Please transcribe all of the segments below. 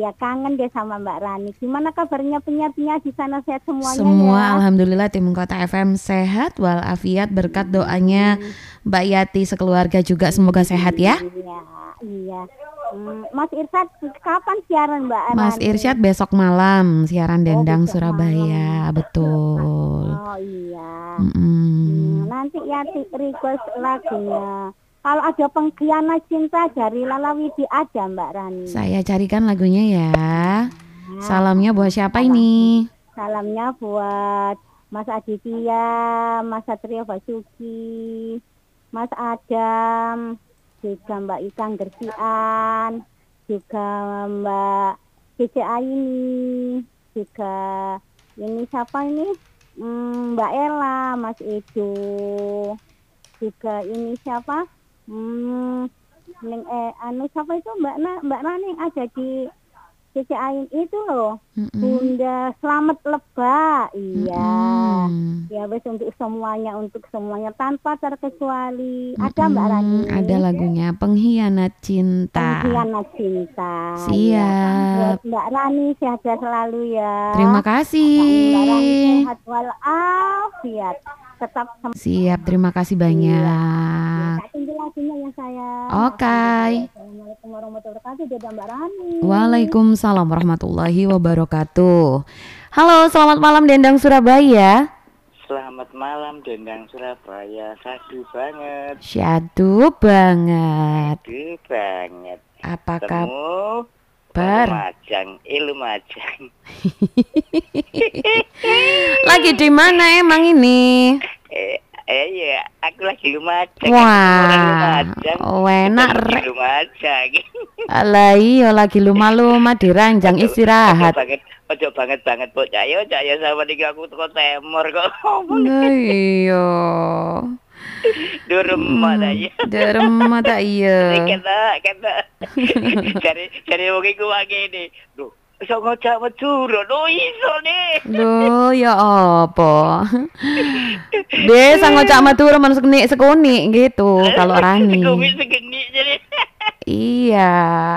ya kangen deh sama Mbak Rani. Gimana kabarnya penyiar-penyiar di sana, sehat semuanya Semua ya? alhamdulillah tim Kota FM sehat walafiat berkat doanya Mbak Yati sekeluarga juga semoga sehat ya. Iya, iya. Mas Irsyad kapan siaran Mbak Mas Rani? Irsyad besok malam siaran Oh, Dendang besok Surabaya, malam. betul. Oh iya. Mm-mm. Nanti ya request lagunya. Kalau ada pengkhianat cinta dari Lala Widi ada Mbak Rani. Saya carikan lagunya ya. Nah, Salamnya buat siapa salam, ini? salamnya buat Mas Aditya, Mas Satrio Basuki, Mas Adam, juga Mbak Ikang Gersian, juga Mbak Cici Aini, juga ini siapa ini? Mbak Ella, Mas Edo, juga ini siapa? Siapa itu Mbak Nani yang ada di Cici Ain itu loh. Mm-mm. Bunda Selamat Lebak. Iya. Mm-mm. Ya wes untuk semuanya tanpa terkecuali. Ada Mbak Rani. Ada lagunya Pengkhianat Cinta. Pengkhianat cinta. Ya. Siap. Buat Mbak Rani sehat selalu ya. Terima Mbak Rani kasih. sehat walafiat. Tetap Siap, terima kasih banyak. tak tinggi lagunya ya saya. Oke. Assalamualaikum warahmatullahi wabarakatuh. Dadah Mbak Rani. Waalaikumsalam warahmatullahi wabarakatuh. Halo, selamat malam Dendang Surabaya. Selamat malam Dendang Surabaya. Sadu banget. Syadu banget. Sadu banget. Apa Temu kabar? Lumajang. Lagi di mana emang ini? Iya, aku lagi Lumajang. Wah, enak Lagi rek. Lumajang. Alah iya lagi lumah-lumah diranjang istirahat. Ojo banget Pok Cahyo sama niki aku teko Temur kok. Nah iya. Durem ta ya. Derem tak iya. Kata. Cari wong iku wae ngene. Lho, iso ngocak Madura. Lho iso nih. Loh ya apa? Desa ngocak Madura man sekuni gitu kalau Rani. Sekumi segeni jadi. Iya.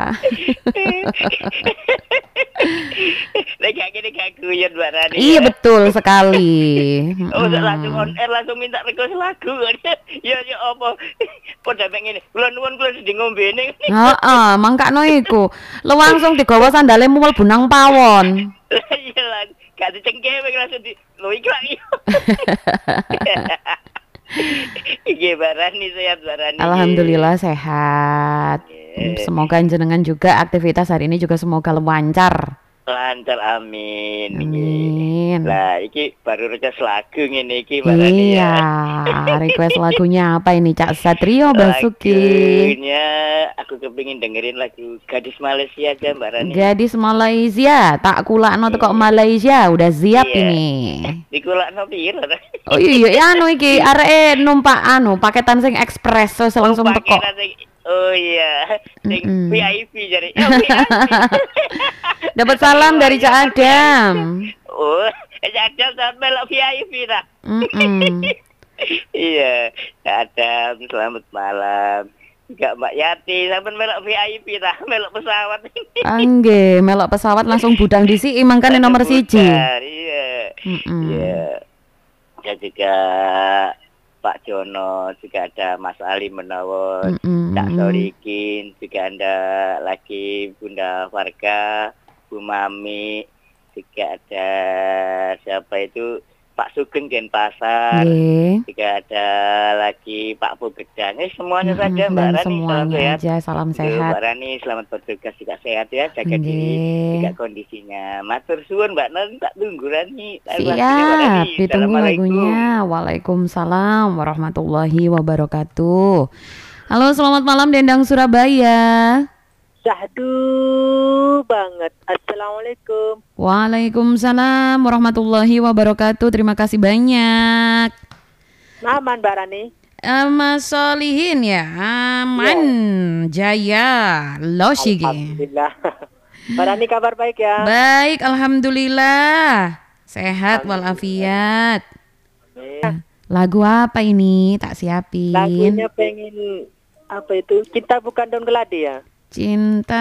Lagi gini gak guyon Mbak Rani. Iya betul sekali. Oh, langsung on air langsung minta request lagu. Ya apa? Padha mek ngene. Kula nuwun kula sedhi ngombene. Heeh, mangkakno iku. Lu langsung digawa sandale mlebu nang pawon. Iya lah, gak dicengkewe langsung di. Lho iki lak iya. Iki Mbak Rani sehat Mbak Rani. Alhamdulillah sehat. Semoga jenengan juga aktivitas hari ini juga semoga lancar. Lancar amin. Amin. Lah iki baru request lagu ngene iki Mbak Rani ya. Iya, request lagunya apa ini Cak Satrio Basuki? Lagunya aku kepingin dengerin lagu Gadis Malaysia aja Mbak Rani. Gadis Malaysia, tak kulakno teko Malaysia, udah siap Iya. ini. Dikulakno piro? Oh iya, ya anu iki areke numpak paketan sing ekspres terus langsung teko. Oh iya, sing VIP jadi. Dapat salam dari Cak Adam. Oh, ada sampai melok VIP dah. Iya, Cak Adam, selamat malam. Juga Mbak Yati, sampai melok VIP dah, melok pesawat. Angge, melok pesawat langsung budang disi mangkane nomor 1. Iya. Iya. Dan juga Pak Jono, juga ada Mas Ali Menawon, Cak Solikin, juga ada lagi Bunda Warga, Bu Mami, juga ada siapa itu Pak Sugeng Denpasar, juga ada lagi Pak Pugedang, semuanya saja Mbak Rani. Semuanya aja, salam sehat. Mbak Rani, selamat bertugas juga sehat ya, jaga diri, juga kondisinya. Matur suwun Mbak Rani, tak tunggu Rani. Siap, ditunggu lagunya. Waalaikumsalam warahmatullahi wabarakatuh. Halo, selamat malam Dendang Surabaya. Syahdu banget. Assalamualaikum. Waalaikumsalam warahmatullahi wabarakatuh. Terima kasih banyak. Aman Mbak Rani. Mas Solihin ya, aman, jaya, loshigi. Alhamdulillah. Mbak Rani kabar baik ya? Baik, alhamdulillah. Sehat walafiat. Lagu apa ini? Tak siapin. Lagunya pengen apa itu? Cinta Bukan Daun Keladi ya? Cinta